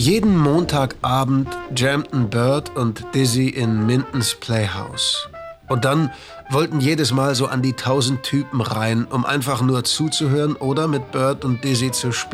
Jeden Montagabend jammten Bert und Dizzy in Mintons Playhouse. Und dann wollten jedes Mal so an die 1000 Typen rein, um einfach nur zuzuhören oder mit Bert und Dizzy zu spielen.